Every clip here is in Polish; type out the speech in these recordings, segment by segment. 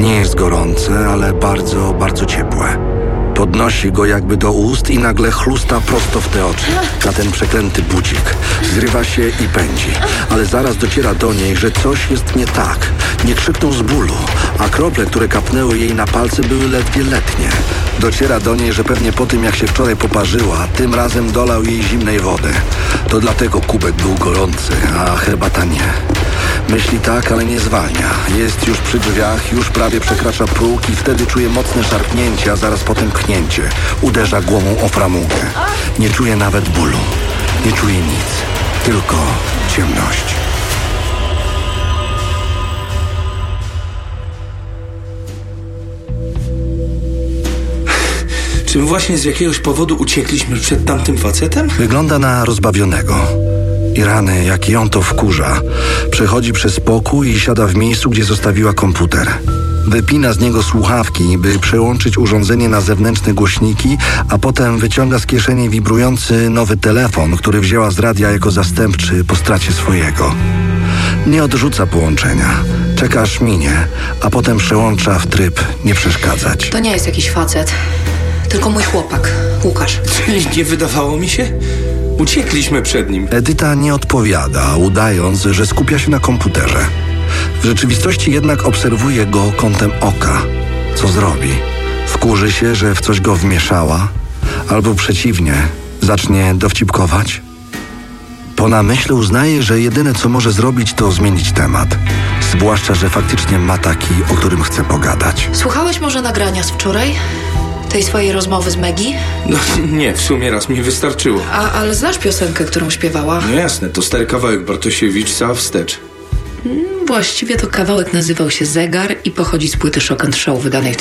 Nie jest gorące, ale bardzo, bardzo ciepłe. Podnosi go jakby do ust i nagle chlusta prosto w te oczy. Na ten przeklęty budzik. Zrywa się i pędzi. Ale zaraz dociera do niej, że coś jest nie tak. Nie krzyknął z bólu, a krople, które kapnęły jej na palce, były ledwie letnie. Dociera do niej, że pewnie po tym, jak się wczoraj poparzyła, tym razem dolał jej zimnej wody. To dlatego kubek był gorący, a herbata nie. Myśli tak, ale nie zwalnia. Jest już przy drzwiach, już prawie przekracza próg i wtedy czuje mocne szarpnięcie, a zaraz potem pchnięcie. Uderza głową o framugę. Nie czuje nawet bólu. Nie czuje nic. Tylko ciemność. Czy my właśnie z jakiegoś powodu uciekliśmy przed tamtym facetem? Wygląda na rozbawionego. I rany, jak ją to wkurza. Przechodzi przez pokój i siada w miejscu, gdzie zostawiła komputer. Wypina z niego słuchawki, by przełączyć urządzenie na zewnętrzne głośniki, a potem wyciąga z kieszeni wibrujący nowy telefon, który wzięła z radia jako zastępczy po stracie swojego. Nie odrzuca połączenia. Czeka aż minie, a potem przełącza w tryb nie przeszkadzać. To nie jest jakiś facet, tylko mój chłopak, Łukasz. Czyli nie wydawało mi się? Uciekliśmy przed nim. Edyta nie odpowiada, udając, że skupia się na komputerze. W rzeczywistości jednak obserwuje go kątem oka. Co zrobi? Wkurzy się, że w coś go wmieszała? Albo przeciwnie, zacznie dowcipkować? Po namyśle uznaje, że jedyne co może zrobić, to zmienić temat. Zwłaszcza, że faktycznie ma taki, o którym chce pogadać. Słuchałeś może nagrania z wczoraj? Tej swojej rozmowy z Maggie? No nie, w sumie raz mi wystarczyło. Ale znasz piosenkę, którą śpiewała? No jasne, to stary kawałek Bartosiewicz, cała wstecz. Właściwie to kawałek nazywał się Zegar i pochodzi z płyty Shock and Show wydanej w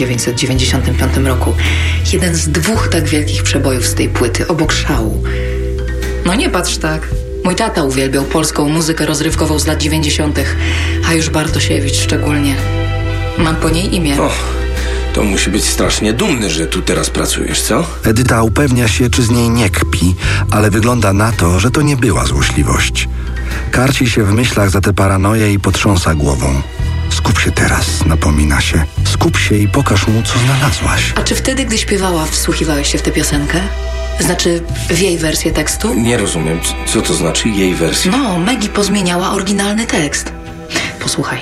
1995 roku. Jeden z 2 tak wielkich przebojów z tej płyty, obok Szału. No nie patrz tak. Mój tata uwielbiał polską muzykę rozrywkową z lat 90., a już Bartosiewicz szczególnie. Mam po niej imię. O, to musi być strasznie dumny, że tu teraz pracujesz, co? Edyta upewnia się, czy z niej nie kpi, ale wygląda na to, że to nie była złośliwość. Karci się w myślach za tę paranoję i potrząsa głową. Skup się teraz, napomina się. Skup się i pokaż mu, co znalazłaś. A czy wtedy, gdy śpiewała, wsłuchiwałeś się w tę piosenkę? Znaczy, w jej wersję tekstu? Nie rozumiem, co to znaczy jej wersja? No, Maggie pozmieniała oryginalny tekst. Posłuchaj.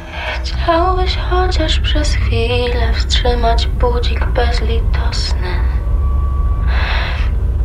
Chciałbyś chociaż przez chwilę wstrzymać budzik bezlitosny.